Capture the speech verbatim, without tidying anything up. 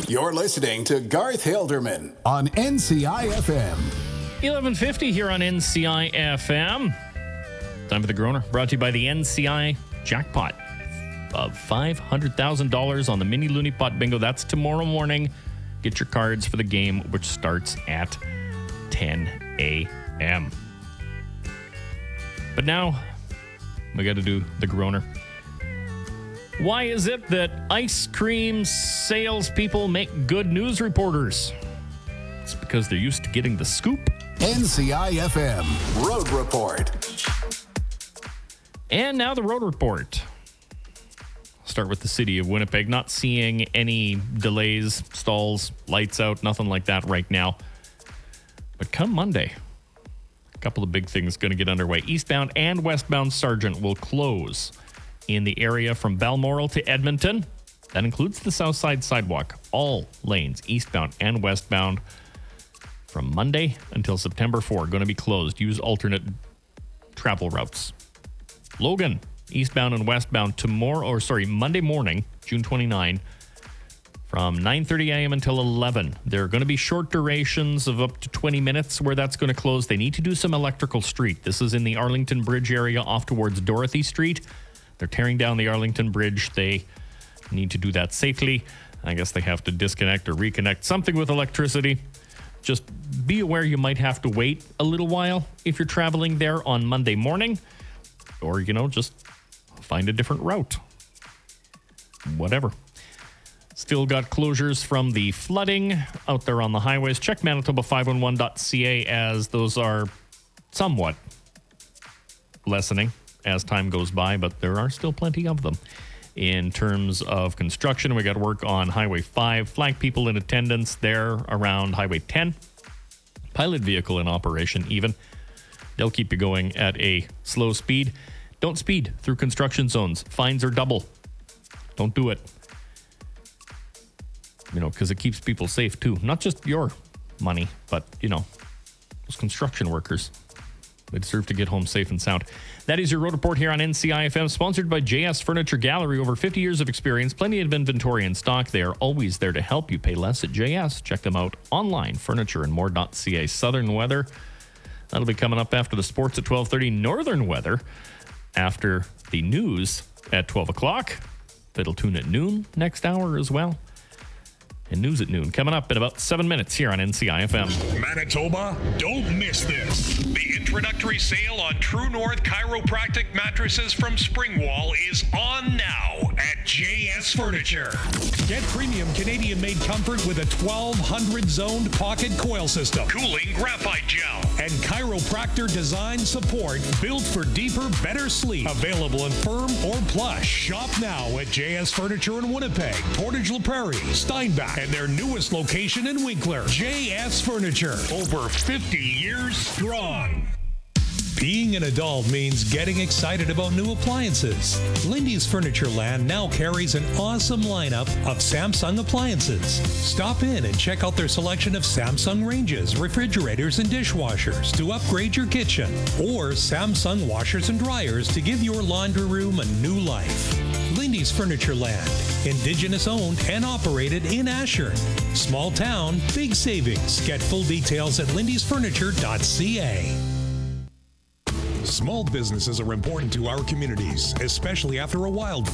You're listening to Garth Hilderman on N C I F M. eleven fifty here on N C I F M. Time for the Groaner, brought to you by the N C I Jackpot of five hundred thousand dollars on the Mini Looney Pot Bingo. That's tomorrow morning. Get your cards for the game, which starts at ten a.m. But now, we got to do the Groaner. Why is it that ice cream salespeople make good news reporters? It's because they're used to getting the scoop. N C I F M Road Report. And now the Road Report. I'll start with the city of Winnipeg. Not seeing any delays, stalls, lights out, nothing like that right now. But come Monday, a couple of big things going to get underway. Eastbound and westbound Sargent will close in the area from Balmoral to Edmonton. That includes the South Side Sidewalk. All lanes, eastbound and westbound, from Monday until September fourth, going to be closed. Use alternate travel routes. Logan, eastbound and westbound, tomorrow, or sorry, Monday morning, June twenty-ninth, from nine thirty a.m. until eleven. There are going to be short durations of up to twenty minutes where that's going to close. They need to do some electrical street. This is in the Arlington Bridge area off towards Dorothy Street. They're tearing down the Arlington Bridge. They need to do that safely. I guess they have to disconnect or reconnect something with electricity. Just be aware you might have to wait a little while if you're traveling there on Monday morning. Or, you know, just find a different route. Whatever. Still got closures from the flooding out there on the highways. Check Manitoba five one one dot c a as those are somewhat lessening as time goes by, but there are still plenty of them. In terms of construction, we got work on Highway five. Flag people in attendance there around Highway ten. Pilot vehicle in operation even. They'll keep you going at a slow speed. Don't speed through construction zones. Fines are double. Don't do it. You know, because it keeps people safe too. Not just your money, but, you know, those construction workers. They deserve to get home safe and sound. That is your Road Report here on N C I F M, sponsored by J S Furniture Gallery. Over fifty years of experience, plenty of inventory in stock. They are always there to help you pay less at J S. Check them out online, furniture and more dot c a. Southern weather, that'll be coming up after the sports at twelve thirty. Northern weather after the news at twelve o'clock. It'll tune at noon next hour as well. And news at noon coming up in about seven minutes here on N C I F M. Manitoba, don't miss this. The introductory sale on True North Chiropractic mattresses from Springwall is on now at J S Furniture. Get premium Canadian-made comfort with a twelve hundred zoned pocket coil system, cooling graphite gel, and chiropractor design support built for deeper, better sleep. Available in firm or plush. Shop now at J S Furniture in Winnipeg, Portage La Prairie, Steinbach, and their newest location in Winkler. J S Furniture, over fifty years strong. Being an adult means getting excited about new appliances. Lindy's Furniture Land now carries an awesome lineup of Samsung appliances. Stop in and check out their selection of Samsung ranges, refrigerators, and dishwashers to upgrade your kitchen, or Samsung washers and dryers to give your laundry room a new life. Lindy's Furniture Land, Indigenous owned and operated in Asher. Small town, big savings. Get full details at lindys furniture dot c a. Small businesses are important to our communities, especially after a wildfire.